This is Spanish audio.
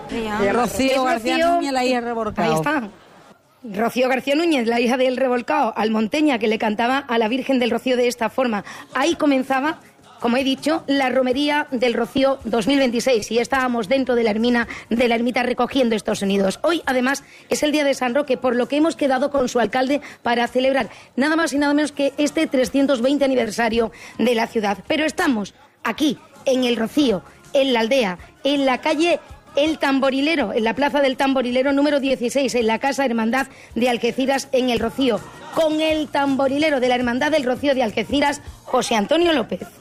Rocío García Núñez, la hija revolcado. Ahí está. Rocío García Núñez, la hija del revolcado, almonteña, que le cantaba a la Virgen del Rocío de esta forma. Ahí comenzaba, como he dicho, la romería del Rocío 2026 y estábamos dentro de la ermita recogiendo estos sonidos. Hoy, además, es el día de San Roque, por lo que hemos quedado con su alcalde para celebrar nada más y nada menos que este 320 aniversario de la ciudad. Pero estamos aquí, en el Rocío, en la aldea, en la calle El Tamborilero, en la Plaza del Tamborilero número 16, en la Casa Hermandad de Algeciras, en el Rocío, con el tamborilero de la Hermandad del Rocío de Algeciras, José Antonio López.